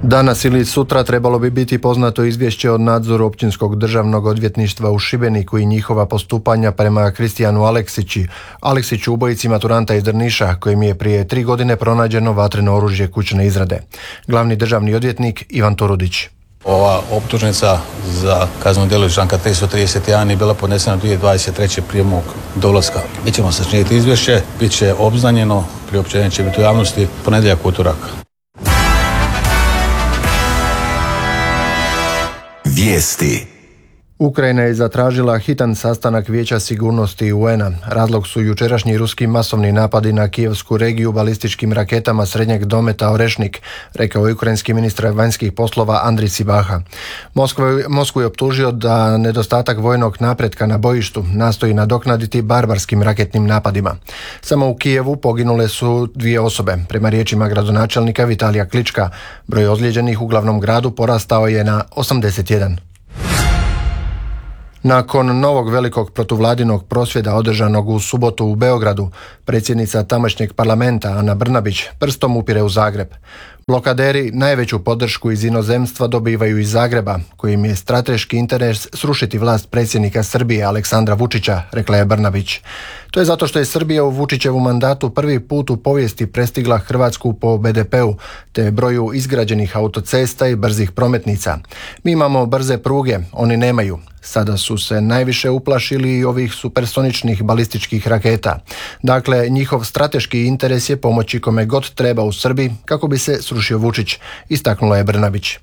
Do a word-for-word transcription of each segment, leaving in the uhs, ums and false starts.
Danas ili sutra trebalo bi biti poznato izvješće od nadzoru Općinskog državnog odvjetništva u Šibeniku i njihova postupanja prema Kristijanu Aleksići, Aleksiću ubojici maturanta iz Drniša, kojim je prije tri godine pronađeno vatreno oružje kućne izrade. Glavni državni odvjetnik Ivan Turudić. Ova optužnica za kazneno djelo iz članka tristo trideset jedan je bila podnesena dvije tisuće dvadeset treće prije mog dolaska. Mi ćemo sačiniti izvješće, bit će obznanjeno, priopćenje će biti u javnosti ponedjeljak, utorak. Vijesti. Ukrajina je zatražila hitan sastanak Vijeća sigurnosti U N-a. Razlog su jučerašnji ruski masovni napadi na kijevsku regiju balističkim raketama srednjeg dometa Orešnik, rekao je ukrajinski ministar vanjskih poslova Andrij Sibaha. Moskvu je optužio da nedostatak vojnog napretka na bojištu nastoji nadoknaditi barbarskim raketnim napadima. Samo u Kijevu poginule su dvije osobe. Prema riječima gradonačelnika Vitalija Klička, broj ozlijeđenih u glavnom gradu porastao je na osamdeset jedan. Nakon novog velikog protuvladinog prosvjeda održanog u subotu u Beogradu, predsjednica tamošnjeg parlamenta Ana Brnabić prstom upire u Zagreb. Blokaderi najveću podršku iz inozemstva dobivaju iz Zagreba, kojim je strateški interes srušiti vlast predsjednika Srbije Aleksandra Vučića, rekla je Brnabić. To je zato što je Srbija u Vučićevu mandatu prvi put u povijesti prestigla Hrvatsku po be de peu, te broju izgrađenih autocesta i brzih prometnica. Mi imamo brze pruge, oni nemaju. Sada su se najviše uplašili i ovih supersoničnih balističkih raketa. Dakle, njihov strateški interes je pomoći kome god treba u Srbiji kako bi se srušio Vučić, istaknula je Brnabić.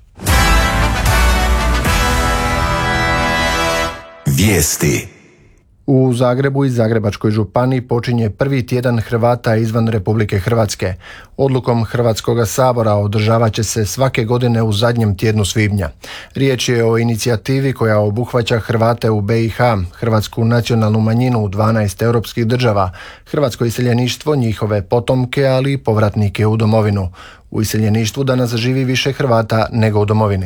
Vijesti. U Zagrebu i Zagrebačkoj županiji počinje prvi tjedan Hrvata izvan Republike Hrvatske. Odlukom Hrvatskoga sabora održavat će se svake godine u zadnjem tjednu svibnja. Riječ je o inicijativi koja obuhvaća Hrvate u be i ha, hrvatsku nacionalnu manjinu u dvanaest europskih država, hrvatsko iseljeništvo, njihove potomke, ali i povratnike u domovinu. U iseljeništvu danas živi više Hrvata nego u domovini.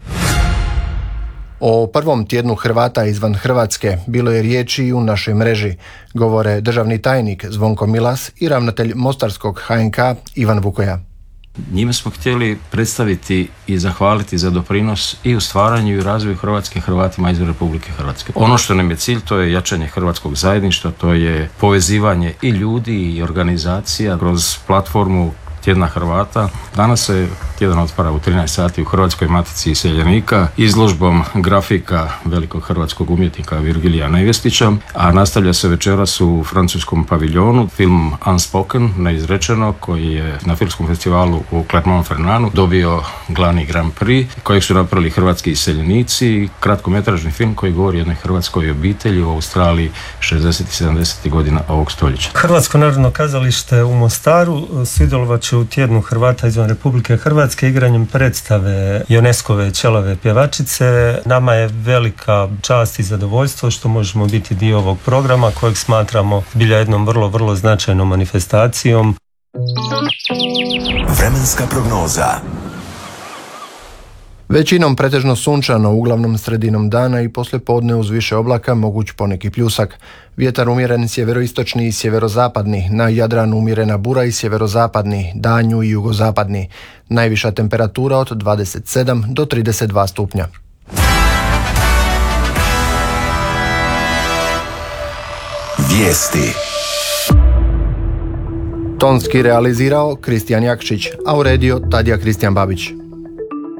O prvom tjednu Hrvata izvan Hrvatske bilo je riječi i u našoj mreži, govore državni tajnik Zvonko Milas i ravnatelj Mostarskog ha en ka Ivan Vukoja. Njime smo htjeli predstaviti i zahvaliti za doprinos i u stvaranju i razvoju Hrvatske Hrvatima izvan Republike Hrvatske. Ono što nam je cilj, to je jačanje hrvatskog zajedništva, to je povezivanje i ljudi i organizacija kroz platformu Tjedna Hrvata. Danas se tjedan otvara u trinaest sati u Hrvatskoj matici iseljenika izložbom grafika velikog hrvatskog umjetnika Virgilija Nejvestića, a nastavlja se večeras u francuskom paviljonu film Unspoken, neizrečeno, koji je na filmskom festivalu u Clermont-Ferranu dobio glavni Grand Prix, kojeg su napravili hrvatski iseljenici, kratkometražni film koji govori o jednoj hrvatskoj obitelji u Australiji šezdesetih i sedamdesetih godina ovog stoljeća. Hrvatsko narodno kazalište u Mostaru sudjelovat će u tjednu Hrvata izvan Republike Hrvatske igranjem predstave Ioneskove Ćelave pjevačice. Nama je velika čast i zadovoljstvo što možemo biti dio ovog programa kojeg smatramo zbilja jednom vrlo, vrlo značajnom manifestacijom. Vremenska prognoza. Većinom pretežno sunčano, uglavnom sredinom dana i poslijepodne uz više oblaka moguć poneki pljusak. Vjetar umjeren sjeveroistočni i sjeverozapadni, na Jadranu umjerena bura i sjeverozapadni, danju i jugozapadni. Najviša temperatura od dvadeset sedam do trideset dva stupnja. Vijesti. Tonski realizirao Kristijan Jakšić, a uredio Tadija Kristijan Babić.